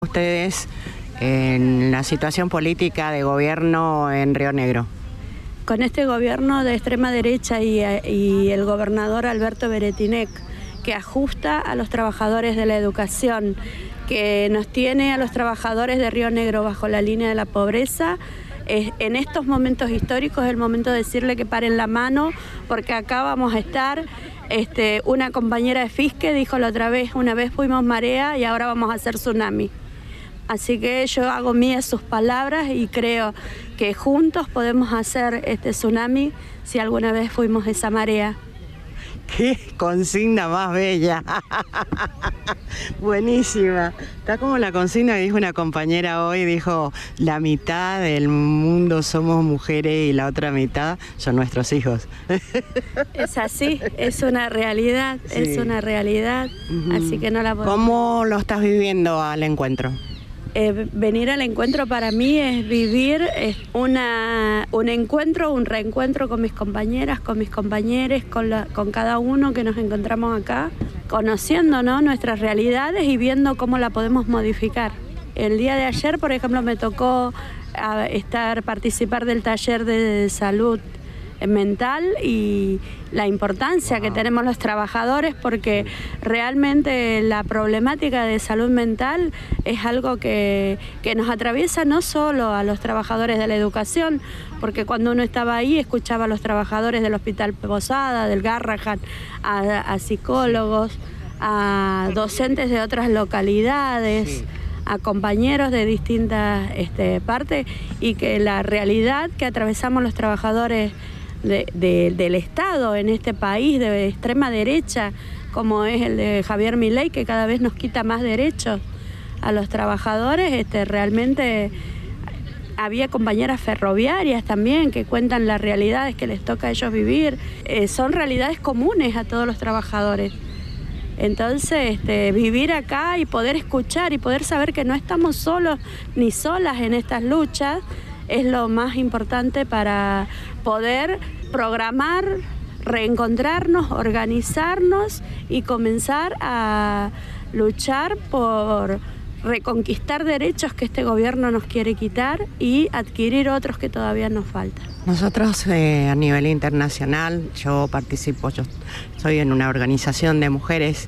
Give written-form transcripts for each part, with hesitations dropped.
Ustedes en la situación política de gobierno en Río Negro. Con este gobierno de extrema derecha y el gobernador Alberto Beretinec, que ajusta a los trabajadores de la educación, que nos tiene a los trabajadores de Río Negro bajo la línea de la pobreza, en estos momentos históricos es el momento de decirle que paren la mano, porque acá vamos a estar. Una compañera de Fisque dijo la otra vez, una vez fuimos marea y ahora vamos a hacer tsunami. Así que yo hago mías sus palabras y creo que juntos podemos hacer este tsunami si alguna vez fuimos esa marea. ¡Qué consigna más bella! Buenísima. Está como la consigna que dijo una compañera hoy, dijo, la mitad del mundo somos mujeres y la otra mitad son nuestros hijos. Es así, es una realidad, sí. Es una realidad, así que no la podemos... ¿Cómo lo estás viviendo al encuentro? Venir al encuentro para mí es vivir un encuentro, un reencuentro con mis compañeras, con mis compañeros, con cada uno que nos encontramos acá, conociendo, ¿no?, nuestras realidades y viendo cómo la podemos modificar. El día de ayer, por ejemplo, me tocó participar del taller de salud mental y la importancia que tenemos los trabajadores, porque realmente la problemática de salud mental es algo que nos atraviesa no solo a los trabajadores de la educación, porque cuando uno estaba ahí escuchaba a los trabajadores del Hospital Posada, del Garrahan, a psicólogos, a docentes de otras localidades, a compañeros de distintas partes, y que la realidad que atravesamos los trabajadores del Estado en este país de extrema derecha, como es el de Javier Milei, que cada vez nos quita más derechos a los trabajadores. Realmente había compañeras ferroviarias también que cuentan las realidades que les toca a ellos vivir. Son realidades comunes a todos los trabajadores. Entonces, vivir acá y poder escuchar y poder saber que no estamos solos ni solas en estas luchas es lo más importante para poder programar, reencontrarnos, organizarnos y comenzar a luchar por reconquistar derechos que este gobierno nos quiere quitar y adquirir otros que todavía nos faltan. Nosotros a nivel internacional, yo soy en una organización de mujeres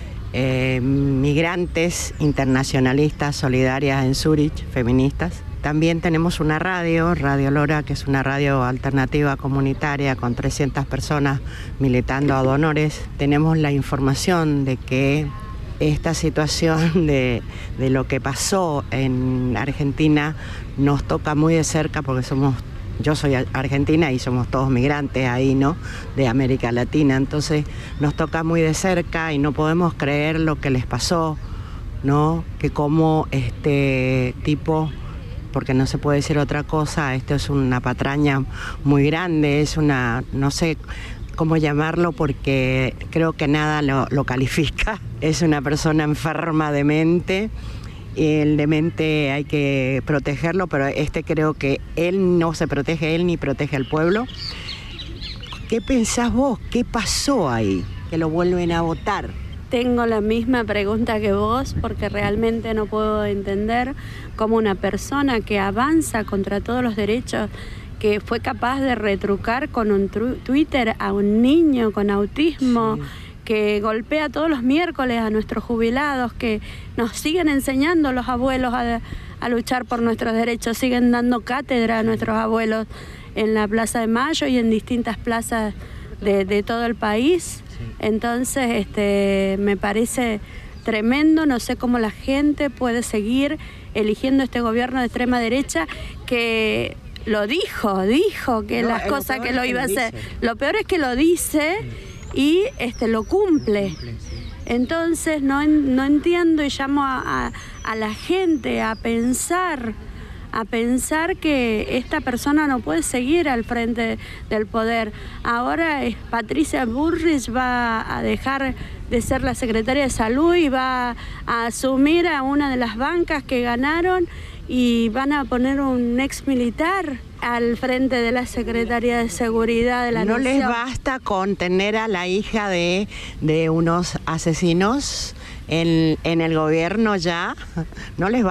migrantes, internacionalistas, solidarias en Zúrich, feministas. También tenemos una Radio Lora, que es una radio alternativa comunitaria con 300 personas militando a donores. Tenemos la información de que esta situación de lo que pasó en Argentina nos toca muy de cerca, porque yo soy argentina y somos todos migrantes ahí, ¿no?, de América Latina. Entonces nos toca muy de cerca y no podemos creer lo que les pasó, ¿no? Que como este tipo, porque no se puede decir otra cosa, esto es una patraña muy grande, es no sé cómo llamarlo, porque creo que nada lo califica. Es una persona enferma de mente, y el demente hay que protegerlo, pero creo que él no se protege él ni protege al pueblo. ¿Qué pensás vos? ¿Qué pasó ahí? Que lo vuelven a votar. Tengo la misma pregunta que vos, porque realmente no puedo entender cómo una persona que avanza contra todos los derechos, que fue capaz de retrucar con un Twitter a un niño con autismo, sí, que golpea todos los miércoles a nuestros jubilados, que nos siguen enseñando los abuelos a luchar por nuestros derechos, siguen dando cátedra a nuestros abuelos en la Plaza de Mayo y en distintas plazas de todo el país. Entonces, me parece tremendo, no sé cómo la gente puede seguir eligiendo este gobierno de extrema derecha que lo dijo que las cosas que lo iba a hacer. Lo peor es que lo dice y lo cumple. Entonces, no entiendo y llamo a la gente a pensar que esta persona no puede seguir al frente del poder. Ahora Patricia Bullrich va a dejar de ser la secretaria de Salud y va a asumir a una de las bancas que ganaron, y van a poner un ex militar. al frente de la Secretaría de Seguridad de la ¿No Nación. les basta con tener a la hija de unos asesinos en el gobierno ya? ¿No les